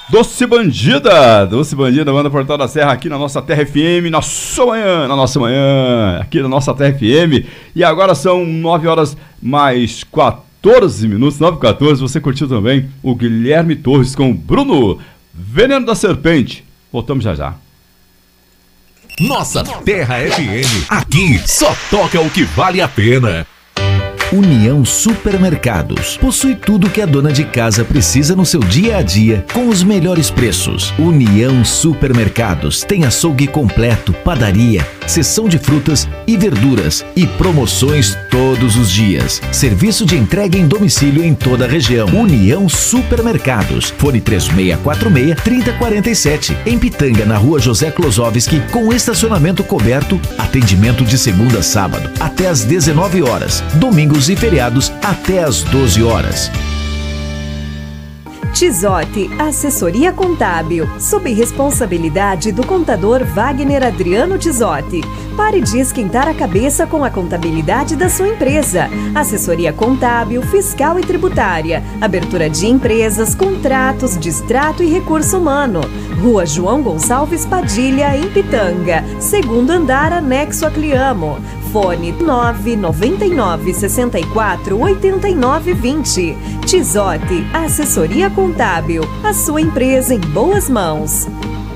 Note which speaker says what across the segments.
Speaker 1: Doce Bandida, banda Portal da Serra aqui na nossa Terra FM, na nossa manhã, aqui na nossa Terra FM. E agora são 9 horas mais 14 minutos, 9h14. Você curtiu também o Guilherme Torres com o Bruno, Veneno da Serpente. Voltamos já já.
Speaker 2: Nossa Terra FM, aqui só toca o que vale a pena.
Speaker 3: União Supermercados. Possui tudo que a dona de casa precisa no seu dia a dia, com os melhores preços. União Supermercados tem açougue completo, padaria, seção de frutas e verduras e promoções todos os dias. Serviço de entrega em domicílio em toda a região. União Supermercados. Fone 3646-3047. Em Pitanga, na rua José Klosowski, com estacionamento coberto. Atendimento de segunda a sábado, até às 19 horas. Domingos e feriados até às 12 horas.
Speaker 4: Tizotti, assessoria contábil, sob responsabilidade do contador Wagner Adriano Tizotti. Pare de esquentar a cabeça com a contabilidade da sua empresa. Assessoria contábil, fiscal e tributária, abertura de empresas, contratos, distrato e recurso humano. Rua João Gonçalves Padilha, em Pitanga, segundo andar, anexo a Cliamo. Fone 999 64 89 20. Tizotti, assessoria contábil. A sua empresa em boas mãos.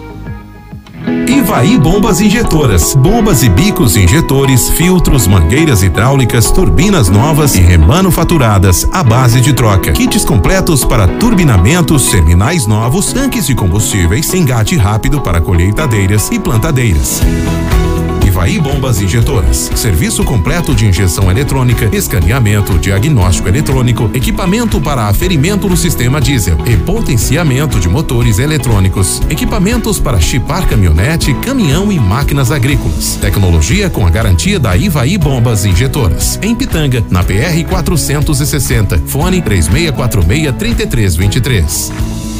Speaker 2: Ivaí Bombas Injetoras. Bombas e bicos injetores, filtros, mangueiras hidráulicas, turbinas novas e remanufaturadas à base de troca. Kits completos para turbinamentos, terminais novos, tanques de combustíveis, engate rápido para colheitadeiras e plantadeiras. Ivaí Bombas Injetoras. Serviço completo de injeção eletrônica, escaneamento, diagnóstico eletrônico, equipamento para aferimento no sistema diesel e potenciamento de motores eletrônicos. Equipamentos para chipar caminhonete, caminhão e máquinas agrícolas. Tecnologia com a garantia da Ivaí Bombas Injetoras. Em Pitanga, na PR 460. Fone 3646-3323.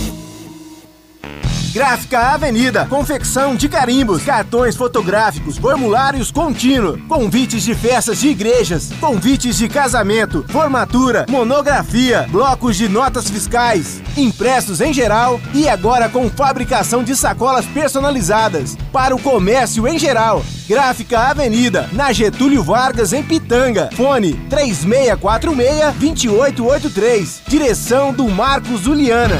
Speaker 5: Gráfica Avenida, confecção de carimbos, cartões fotográficos, formulários contínuo, convites de festas de igrejas, convites de casamento, formatura, monografia, blocos de notas fiscais, impressos em geral e agora com fabricação de sacolas personalizadas para o comércio em geral. Gráfica Avenida, na Getúlio Vargas, em Pitanga. Fone 3646-2883. Direção do Marcos Juliana.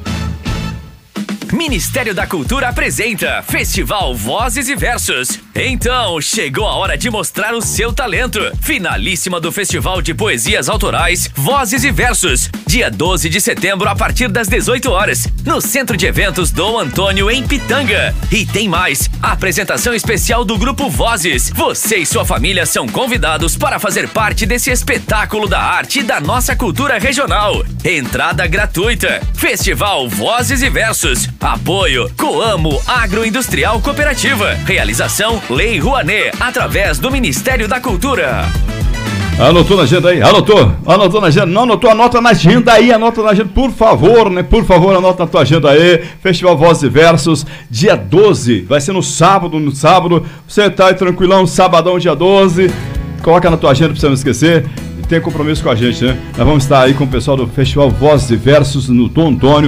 Speaker 6: Ministério da Cultura apresenta Festival Vozes e Versos. Então, chegou a hora de mostrar o seu talento. Finalíssima do Festival de Poesias Autorais Vozes e Versos. Dia 12 de setembro, a partir das 18 horas, no Centro de Eventos Dom Antônio, em Pitanga. E tem mais, a apresentação especial do Grupo Vozes. Você e sua família são convidados para fazer parte desse espetáculo da arte e da nossa cultura regional. Entrada gratuita. Festival Vozes e Versos. Apoio Coamo Agroindustrial Cooperativa. Realização Lei Rouanet, através do Ministério da Cultura.
Speaker 1: Anotou na agenda aí? Anotou na agenda? Não anotou? Anota na agenda aí, anota na agenda, por favor, né? Por favor, anota na tua agenda aí. Festival Vozes e Versos, dia 12, vai ser no sábado, você tá aí tranquilão, sabadão, dia 12, coloca na tua agenda pra você não esquecer. Tem compromisso com a gente, né? Nós vamos estar aí com o pessoal do Festival Vozes e Versos no Dom Antônio,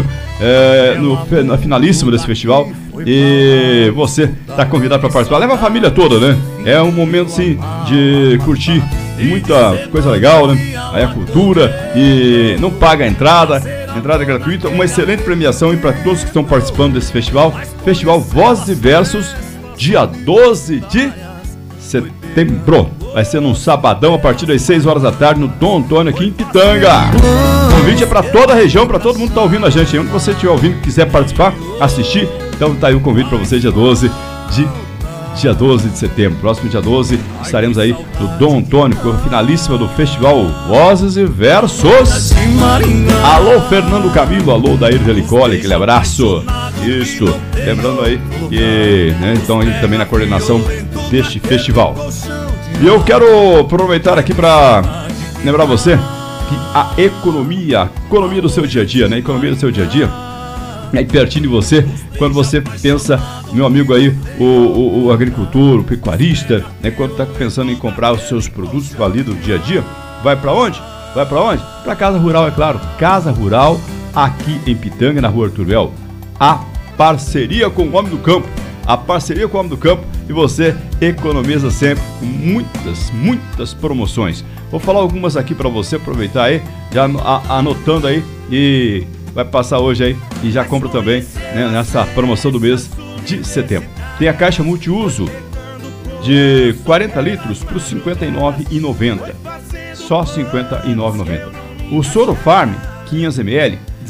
Speaker 1: na finalíssima desse festival. E você está convidado para participar. Leva a família toda, né? É um momento, assim, de curtir muita coisa legal, né? Aí a cultura e não paga a entrada é gratuita. Uma excelente premiação aí para todos que estão participando desse festival. Festival Vozes e Versos, dia 12 de setembro. Vai ser num sabadão a partir das 6 horas da tarde no Dom Antônio, aqui em Pitanga. O convite é para toda a região, para todo mundo que está ouvindo a gente. Onde você estiver ouvindo, quiser participar, assistir, então tá aí o convite para você, dia 12 de setembro. Próximo dia 12 estaremos aí no Dom Antônio, com a finalíssima do Festival Vozes e Versos. Alô, Fernando Camilo, alô, Daír Gelicoli, aquele abraço. Isso, lembrando aí que, né, então aí também na coordenação deste festival. E eu quero aproveitar aqui para lembrar você que a economia do seu dia a dia, né? Economia do seu dia a dia é pertinho de você quando você pensa, meu amigo aí, o agricultor, o pecuarista, né? Quando está pensando em comprar os seus produtos ali do dia a dia, vai para onde? Para Casa Rural, é claro. Casa Rural, aqui em Pitanga, na rua Arthur Bel. a parceria com o Homem do Campo. A parceria com o Homem do Campo, e você economiza sempre com muitas promoções. Vou falar algumas aqui para você aproveitar aí, já anotando aí, e vai passar hoje aí e já compra também, né, nessa promoção do mês de setembro. Tem a caixa multiuso de 40 litros por R$ 59,90. Só R$ 59,90. O Soro Farm 500 ml, R$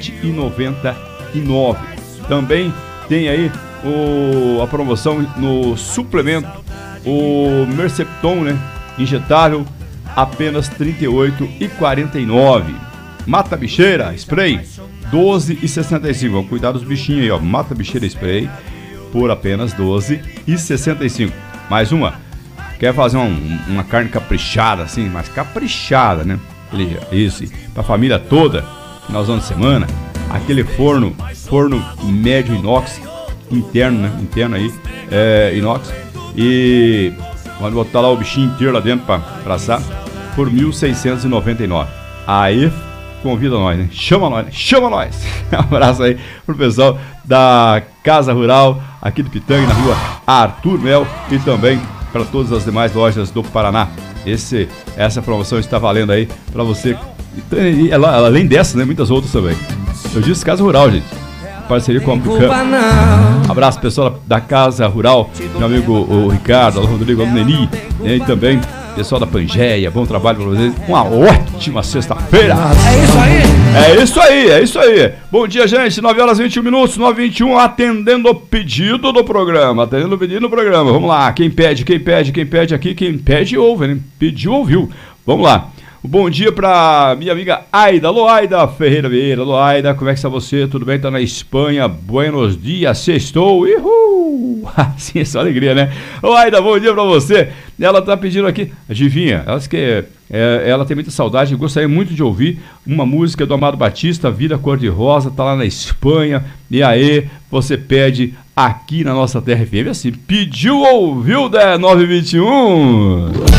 Speaker 1: 17,99. Também tem aí a promoção no suplemento, o Mercepton, né, injetável, apenas R$ 38,49. Mata Bicheira Spray, R$ 12,65. Vamos cuidar dos bichinhos aí, ó. Mata Bicheira Spray por apenas R$ 12,65. Mais uma. Quer fazer uma carne caprichada, assim, mas caprichada, né? Isso, pra família toda, finalzão de semana, aquele forno médio inox, interno, né? Interno aí, inox. E pode botar lá o bichinho inteiro lá dentro pra assar, por R$ 1.699. Aí convida nós, né? Chama nós, né? Chama nós! Um abraço aí pro pessoal da Casa Rural, aqui do Pitanga, na rua Arthur Mel, e também para todas as demais lojas do Paraná. Essa promoção está valendo aí para você. E além dessa, né? Muitas outras também. Eu disse Casa Rural, gente. Parceria com o Homem do Campo. Abraço, pessoal da Casa Rural, meu amigo o Ricardo, o Rodrigo, o Neni, e também pessoal da Pangeia. Bom trabalho para vocês. Uma ótima sexta-feira. É isso aí. Bom dia, gente. 9h21, 9h21, atendendo o pedido do programa. Vamos lá. Quem pede aqui, quem pede ouve, né? Pediu, ouviu. Vamos lá. Bom dia pra minha amiga Aida. Alô, Aida Ferreira Vieira. Alô, Aida, como é que está você? Tudo bem? Tá na Espanha. Buenos dias, sextou. Uhul! Assim, é só alegria, né? Ô, Aida, bom dia pra você. Ela tá pedindo aqui, adivinha? Ela tem muita saudade, gostaria muito de ouvir uma música do Amado Batista, Vida Cor-de-Rosa, tá lá na Espanha. E aí, você pede aqui na nossa Terra FM, assim, pediu, ouviu, 9h21.